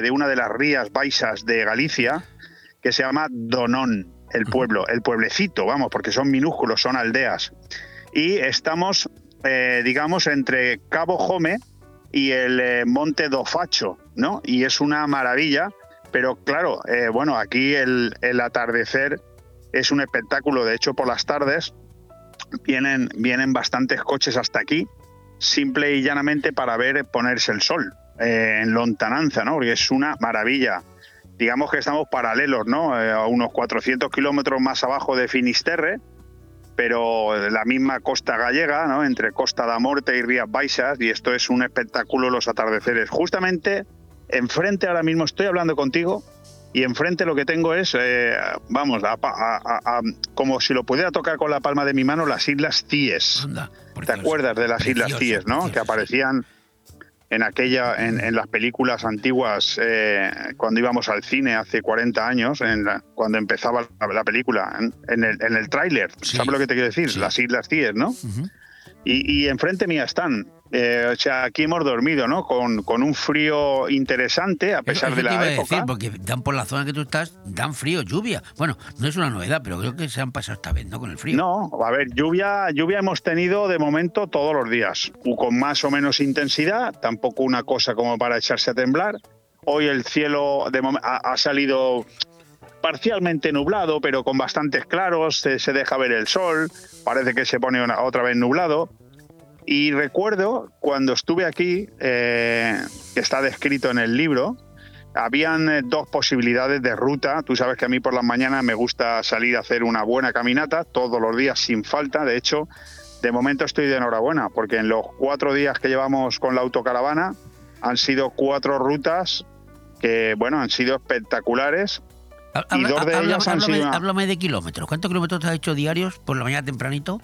de una de las rías baixas de Galicia, que se llama Donón, el pueblo, el pueblecito, vamos, porque son minúsculos, son aldeas. Y estamos, digamos, entre Cabo Jome y el Monte do Facho, ¿no? Y es una maravilla, pero claro, bueno, aquí el atardecer es un espectáculo. De hecho, por las tardes vienen bastantes coches hasta aquí, simple y llanamente para ver ponerse el sol en lontananza, ¿no? Porque es una maravilla. Digamos que estamos paralelos, ¿no? A unos 400 kilómetros más abajo de Finisterre, pero la misma costa gallega, ¿no? Entre Costa da Morte y Rías Baixas, y esto es un espectáculo los atardeceres. Justamente enfrente, ahora mismo estoy hablando contigo, y enfrente lo que tengo es, vamos, como si lo pudiera tocar con la palma de mi mano, las Islas Cíes. Anda, ¿Te acuerdas de las Islas Cíes, no? Que aparecían en las películas antiguas, cuando íbamos al cine hace 40 años, cuando empezaba la película, en el tráiler, Sí. ¿sabes lo que te quiero decir? Sí. Las Islas Cíes, ¿no? Uh-huh. Y enfrente mía están. O sea, aquí hemos dormido, ¿no? Con un frío interesante, a pesar de te iba la a época. decir, porque dan por la zona que tú estás, dan frío, lluvia. Bueno, no es una novedad, pero creo que se han pasado esta vez, ¿no? Con el frío. No, a ver, lluvia hemos tenido de momento todos los días, con más o menos intensidad, tampoco una cosa como para echarse a temblar. Hoy el cielo ha salido parcialmente nublado, pero con bastantes claros, se deja ver el sol, parece que se pone otra vez nublado. Y recuerdo cuando estuve aquí, que está descrito en el libro, habían dos posibilidades de ruta. Tú sabes que a mí por las mañanas me gusta salir a hacer una buena caminata todos los días sin falta. De hecho, de momento estoy de enhorabuena, porque en los 4 días que llevamos con la autocaravana han sido 4 rutas que, bueno, han sido espectaculares. Y 2 de ellas han sido... Háblame de kilómetros. ¿Cuántos kilómetros has hecho diarios por la mañana tempranito?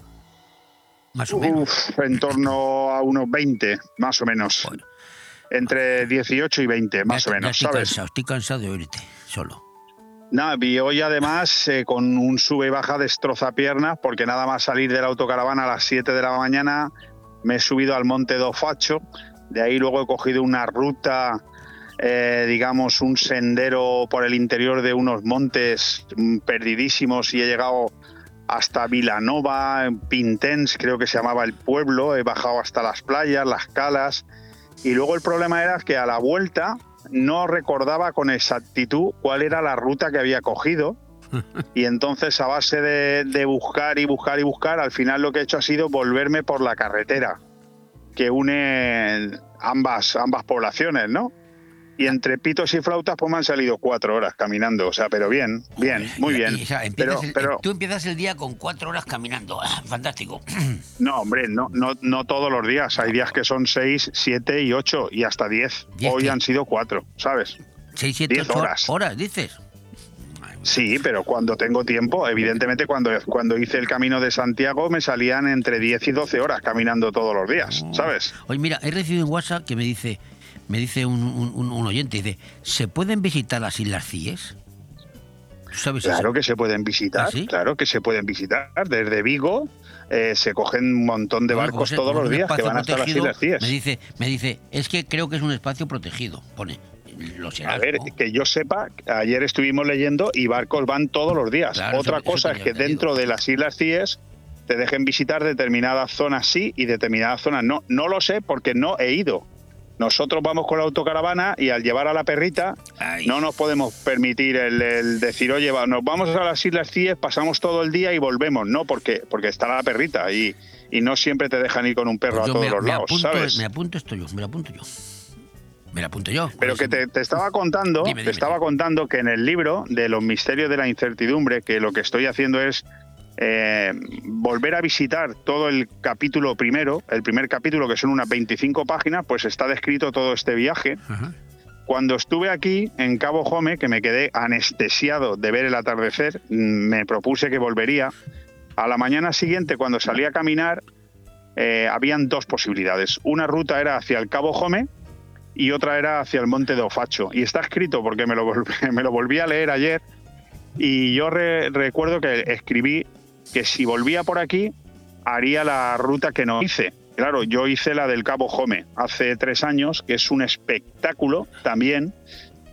Más o menos. En torno a unos 20, más o menos. Bueno. Entre 18 y 20, más o menos, ¿sabes? Estoy cansado de oírte, solo. Nada, y hoy además con un sube y baja destrozapiernas, porque nada más salir de la autocaravana a las 7 de la mañana me he subido al Monte do Facho. De ahí luego he cogido una ruta, digamos, un sendero por el interior de unos montes perdidísimos, y he llegado hasta Vilanova, Pintens, creo que se llamaba el pueblo. He bajado hasta las playas, las calas, y luego el problema era que a la vuelta no recordaba con exactitud cuál era la ruta que había cogido, y entonces a base de buscar y buscar y buscar, al final lo que he hecho ha sido volverme por la carretera que une ambas poblaciones, ¿no? Y entre pitos y flautas pues me han salido 4 horas caminando, o sea, pero bien, muy bien. O sea, pero tú empiezas el día con 4 horas caminando. Fantástico. No, hombre, no todos los días. Hay días que son 6, 7 y 8 y hasta 10. Hoy han sido 4, ¿sabes? 6, 7, 10 8 horas. horas, dices. Sí, pero cuando tengo tiempo, evidentemente cuando hice el Camino de Santiago me salían entre 10 y 12 horas caminando todos los días, ¿sabes? Oye, mira, he recibido un WhatsApp que me dice un oyente, dice, ¿se pueden visitar las Islas Cíes? ¿Sabes Claro eso? que se pueden visitar, ¿Ah, sí? claro que se pueden visitar. Desde Vigo se cogen un montón de barcos todos los días que van hasta las Islas Cíes. Me dice, es que creo que es un espacio protegido, pone. Lo será, A ver, ¿no? que yo sepa, ayer estuvimos leyendo y barcos van todos los días. Claro, Otra eso cosa es que dentro de las Islas Cíes te dejen visitar determinadas zonas sí y determinadas zonas no. No lo sé porque no he ido. Nosotros vamos con la autocaravana y al llevar a la perrita no nos podemos permitir el decir, oye, nos vamos a las Islas Cíes, pasamos todo el día y volvemos. No, porque está la perrita y no siempre te dejan ir con un perro Pues a todos los lados, ¿sabes? Me apunto yo. Pero que te estaba contando, Dime. estaba contando que en el libro de los misterios de la incertidumbre, que lo que estoy haciendo es volver a visitar todo el capítulo primero, el primer capítulo, que son unas 25 páginas, pues está descrito todo este viaje. Ajá. Cuando estuve aquí en Cabo Jome, que me quedé anestesiado de ver el atardecer, me propuse que volvería. A la mañana siguiente, cuando salí a caminar, habían 2 posibilidades. Una ruta era hacia el Cabo Jome y otra era hacia el Monte do Facho. Y está escrito porque me lo volví a leer ayer, y yo recuerdo que escribí que si volvía por aquí haría la ruta que no hice. Claro, yo hice la del Cabo Jome hace 3 años, que es un espectáculo también,